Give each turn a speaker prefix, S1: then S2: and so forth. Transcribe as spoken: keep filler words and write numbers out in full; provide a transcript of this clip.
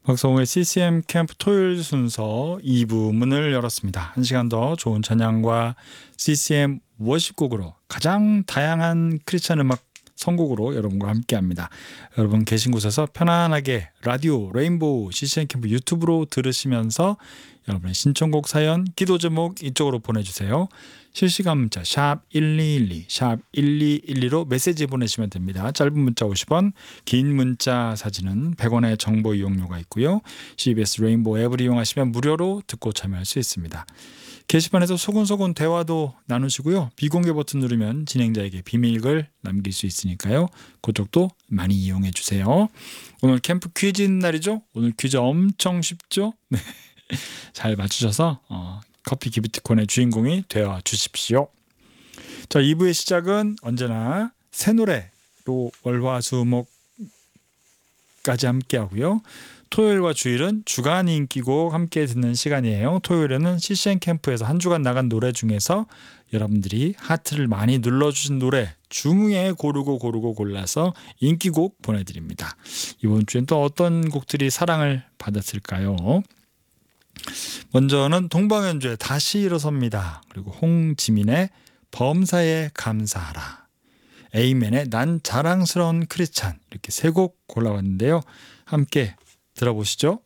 S1: 박성호의 씨씨엠 캠프 토요일 순서 이 부 문을 열었습니다. 한 시간 더 좋은 찬양과 씨씨엠 워십곡으로 가장 다양한 크리스찬 음악 선곡으로 여러분과 함께합니다. 여러분 계신 곳에서 편안하게 라디오 레인보우 씨씨엠 캠프 유튜브로 들으시면서 여러분의 신청곡 사연, 기도 제목 이쪽으로 보내주세요. 실시간 문자 샵 일이일이, 샵 일이일이로 메시지 보내시면 됩니다. 짧은 문자 오십 원, 긴 문자 사진은 백 원의 정보 이용료가 있고요. 씨비에스 레인보우 앱을 이용하시면 무료로 듣고 참여할 수 있습니다. 게시판에서 소곤소곤 대화도 나누시고요. 비공개 버튼 누르면 진행자에게 비밀글 남길 수 있으니까요. 그쪽도 많이 이용해 주세요. 오늘 캠프 퀴즈 날이죠. 오늘 퀴즈 엄청 쉽죠? 네. 잘 맞추셔서 어, 커피 기프티콘의 주인공이 되어 주십시오. 자, 이 부의 시작은 언제나 새 노래로 월화수목까지 함께 하고요. 토요일과 주일은 주간 인기곡 함께 듣는 시간이에요. 토요일에는 씨씨엠 캠프에서 한 주간 나간 노래 중에서 여러분들이 하트를 많이 눌러주신 노래 중에 고르고 고르고 골라서 인기곡 보내드립니다. 이번 주엔 또 어떤 곡들이 사랑을 받았을까요? 먼저는 동방연주의 다시 일어섭니다. 그리고 홍지민의 범사에 감사하라, 에이맨의 난 자랑스러운 크리스찬, 이렇게 세 곡 골라왔는데요. 함께 들어보시죠.